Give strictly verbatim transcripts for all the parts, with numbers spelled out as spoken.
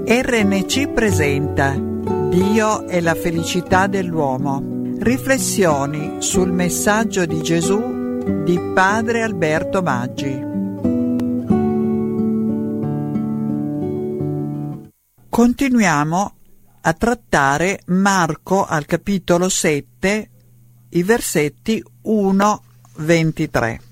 R N C presenta Dio e la felicità dell'uomo. Riflessioni sul messaggio di Gesù di Padre Alberto Maggi. Continuiamo a trattare Marco al capitolo sette, i versetti uno ventitré.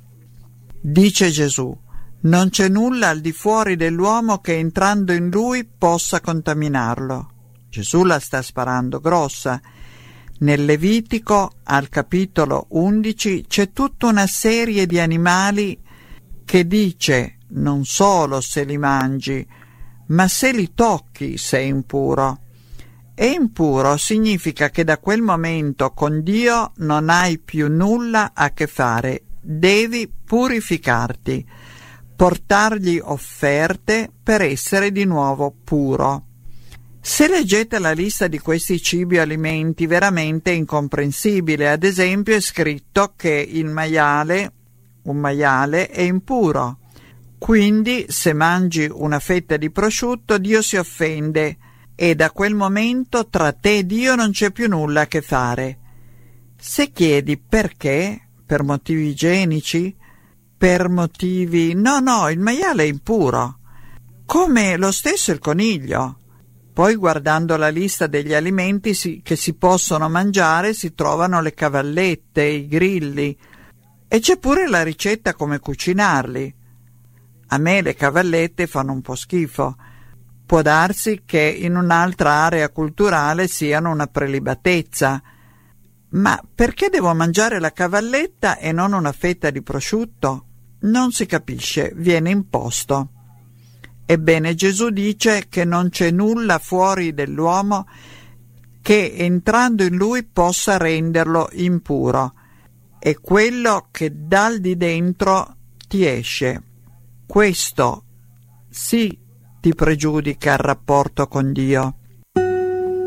Dice Gesù: non c'è nulla al di fuori dell'uomo che entrando in lui possa contaminarlo. Gesù la sta sparando grossa. Nel Levitico, al capitolo undici, c'è tutta una serie di animali che dice non solo se li mangi, ma se li tocchi sei impuro. E impuro significa che da quel momento con Dio non hai più nulla a che fare, devi purificarti, portargli offerte per essere di nuovo puro. Se leggete la lista di questi cibi o alimenti, veramente è incomprensibile. Ad esempio è scritto che il maiale, un maiale, è impuro. Quindi se mangi una fetta di prosciutto, Dio si offende e da quel momento tra te e Dio non c'è più nulla a che fare. Se chiedi perché, per motivi igienici, per motivi... No, no, il maiale è impuro, come lo stesso il coniglio. Poi guardando la lista degli alimenti si, che si possono mangiare si trovano le cavallette, i grilli e c'è pure la ricetta come cucinarli. A me le cavallette fanno un po' schifo. Può darsi che in un'altra area culturale siano una prelibatezza. Ma perché devo mangiare la cavalletta e non una fetta di prosciutto? Non si capisce, viene imposto. Ebbene, Gesù dice che non c'è nulla fuori dell'uomo che entrando in lui possa renderlo impuro. È quello che dal di dentro ti esce. Questo sì ti pregiudica il rapporto con Dio.